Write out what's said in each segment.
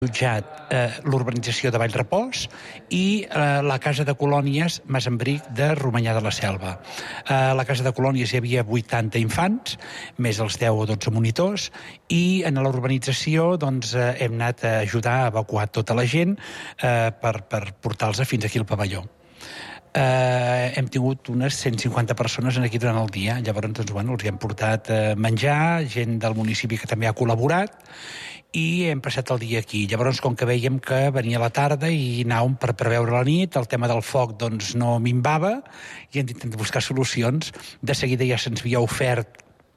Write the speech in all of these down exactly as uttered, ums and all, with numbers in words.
allotjat eh, l'urbanització de Vallrepòs i eh, la Casa de Colònies Masembric de Romanyà de la Selva. Eh, a la Casa de Colònies hi havia vuitanta infants, més els deu o dotze monitors, i en l'urbanització doncs, eh, hem anat a ajudar a evacuar tota la gent eh, per, per portar-los fins aquí al pavelló. Eh, hem tingut unes cent cinquanta persones aquí durant el dia. Llavors, doncs, bueno, els hem portat eh, menjar, gent del municipi que també ha col·laborat, i hem passat el dia aquí. Llavors, com que veiem que venia la tarda i anàvem per preveure la nit, el tema del foc doncs, no minvava, i hem d'intentar buscar solucions. De seguida ja se'ns havia ofert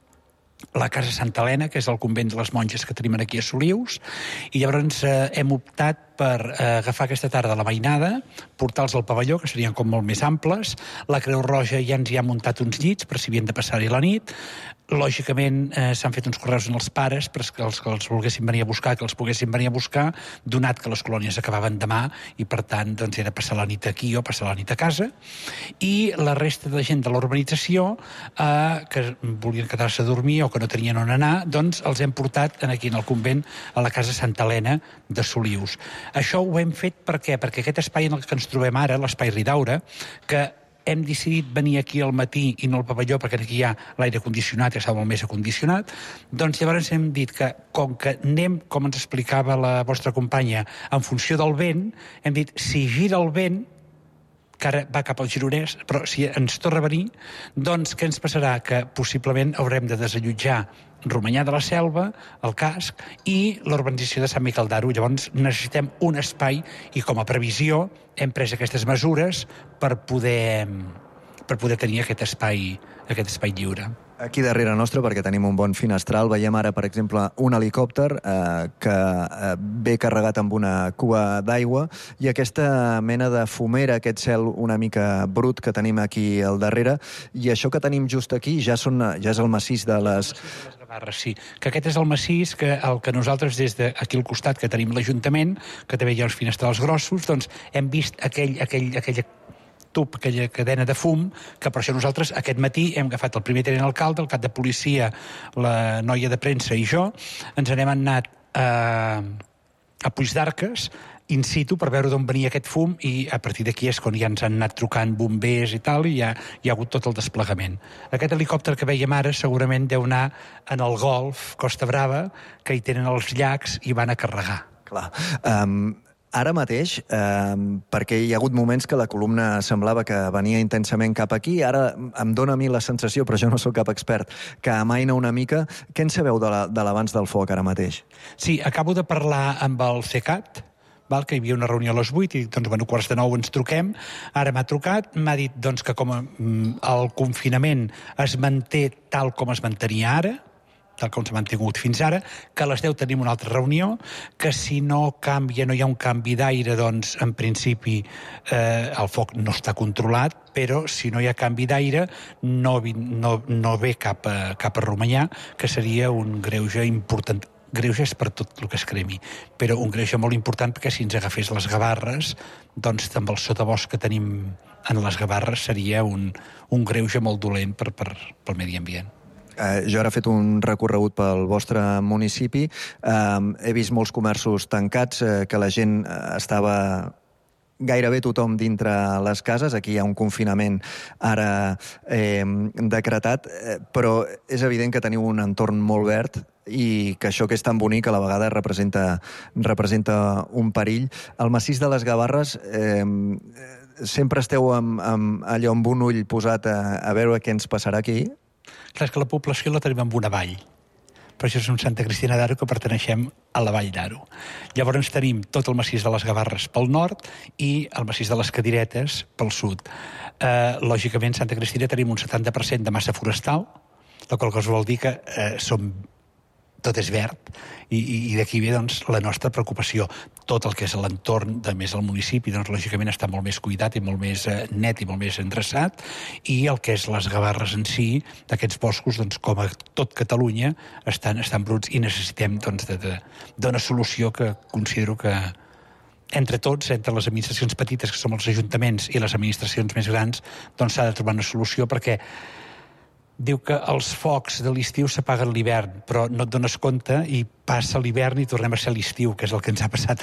la Casa Santa Helena, que és el convent de les monges que tenim aquí a Solius, i llavors eh, hem optat per eh, agafar aquesta tarda la mainada, portar-los al pavelló, que serien com molt més amples. La Creu Roja ja ens hi ha muntat uns llits per si havien de passar-hi la nit. Lògicament eh, s'han fet uns correus en els pares per que els que els volguessin venir a buscar, que els poguessin venir a buscar, donat que les colònies acabaven demà i, per tant, doncs, era passar la nit aquí o passar la nit a casa. I la resta de gent de l'urbanització eh, que volien quedar-se a dormir o que no tenien on anar, doncs els hem portat aquí en el convent a la Casa Santa Helena de Solius. Això ho hem fet per què? Perquè aquest espai en el que ens trobem ara, l'espai Ridaura, que hem decidit venir aquí al matí i no al pavelló perquè aquí hi ha l'aire condicionat i està molt més acondicionat, doncs llavors hem dit que com que anem, com ens explicava la vostra companya, en funció del vent, hem dit si gira el vent, que ara va cap al Gironès, però si ens torna a venir, doncs què ens passarà? Que possiblement haurem de desallotjar Romanyà de la Selva, el casc, i l'urbanització de Sant Miquel d'Aro. Llavors necessitem un espai i com a previsió hem pres aquestes mesures per poder, per poder tenir aquest espai, aquest espai lliure. Aquí darrere nostre, perquè tenim un bon finestral, veiem ara, per exemple, un helicòpter eh, que eh, ve carregat amb una cua d'aigua i aquesta mena de fumera, aquest cel una mica brut que tenim aquí al darrere, i això que tenim just aquí ja, són, ja és el massís de les... Sí, que aquest és el massís que el que nosaltres des d'aquí al costat que tenim l'Ajuntament, que també hi ha uns finestrals grossos, doncs hem vist aquell, aquell, aquella tub, aquella cadena de fum, que per això nosaltres aquest matí hem agafat el primer tenent alcalde, el cap de policia, la noia de premsa i jo, ens n'hem anat a, a Puigdarques, in situ, per veure d'on venia aquest fum, i a partir d'aquí és quan ja ens han anat trucant bombers i tal, i ja hi ha hagut tot el desplegament. Aquest helicòpter que veiem ara segurament deu anar en el Golf, Costa Brava, que hi tenen els llacs i van a carregar. Clar. Um... Ara mateix, eh, perquè hi ha hagut moments que la columna semblava que venia intensament cap aquí, ara em dóna a mi la sensació, però jo no sóc cap expert, que amaina una mica. Què en sabeu de l'abans del foc ara mateix? Sí, acabo de parlar amb el CECAT, val, que hi havia una reunió a les vuit i doncs, bueno, quarts de nou ens truquem. Ara m'ha trucat, m'ha dit doncs, que com el confinament es manté tal com es mantenia ara, tal com s'ha mantingut fins ara, que a les deu tenim una altra reunió, que si no canvia, no hi ha un canvi d'aire, doncs en principi eh, el foc no està controlat, però si no hi ha canvi d'aire no, no, no ve cap a, cap a Romanyà, que seria un greuge important. Greuge és per tot el que es cremi, però un greuge molt important perquè si ens agafés les Gavarres, doncs amb el sotabosc que tenim en les Gavarres seria un, un greuge molt dolent per, per, pel medi ambient. Eh, jo ara he fet un recorregut pel vostre municipi, eh, he vist molts comerços tancats, eh, que la gent estava gairebé tothom dintre les cases. Aquí hi ha un confinament ara eh, decretat, eh, però és evident que teniu un entorn molt verd i que això que és tan bonic a la vegada representa, representa un perill. El massís de les Gavarres, eh, sempre esteu amb, amb allò amb un ull posat a, a veure què ens passarà aquí? Clar, és que la població la tenim en una vall. Per això som Santa Cristina d'Aro, que perteneixem a la vall d'Aro. Llavors tenim tot el massís de les Gavarres pel nord i el massís de les Cadiretes pel sud. Eh, lògicament, Santa Cristina tenim un setanta per cent de massa forestal, la qual cosa vol dir que eh, som tot és verd, i, i, i d'aquí ve doncs, la nostra preocupació. Tot el que és l'entorn, de més el municipi, doncs, lògicament està molt més cuidat i molt més eh, net i molt més endreçat, i el que és les Gavarres en si, d'aquests boscos, doncs, com a tot Catalunya, estan, estan bruts i necessitem doncs, d'una solució que considero que entre tots, entre les administracions petites, que som els ajuntaments, i les administracions més grans, doncs s'ha de trobar una solució perquè diu que els focs de l'estiu s'apaguen l'hivern, però no et dones compte i passa l'hivern i tornem a ser l'estiu, que és el que ens ha passat